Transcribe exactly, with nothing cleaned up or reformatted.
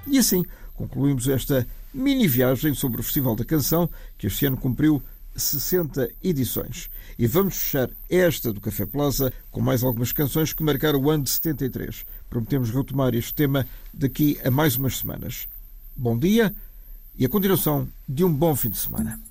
E assim concluímos esta mini-viagem sobre o Festival da Canção, que este ano cumpriu sessenta edições. E vamos fechar esta do Café Plaza com mais algumas canções que marcaram o ano de setenta e três. Prometemos retomar este tema daqui a mais umas semanas. Bom dia e a continuação de um bom fim de semana.